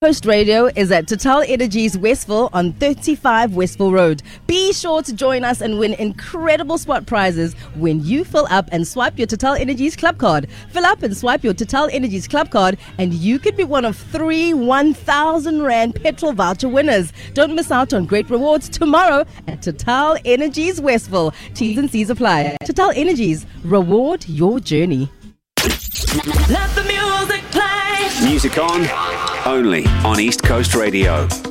Coast Radio is at Total Energies Westville on 35 Westville Road. Be sure to join us and win incredible spot prizes when you fill up and swipe your Total Energies Club card. Fill up and swipe your Total Energies Club card and you could be one of 3 1,000 Rand petrol voucher winners. Don't miss out on great rewards tomorrow at Total Energies Westville. T's and C's apply. Total Energies, reward your journey. Let the music play. Music on, only on East Coast Radio.